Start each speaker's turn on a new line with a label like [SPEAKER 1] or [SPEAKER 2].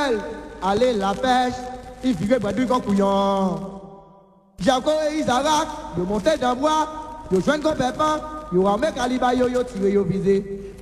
[SPEAKER 1] Samuel, allez la pêche, il vivait près du couillon. Jacob et Isaac, de monter d'un bois, de joindre un pépin, ils ramènent Kaliba, yo tiré, yo visé.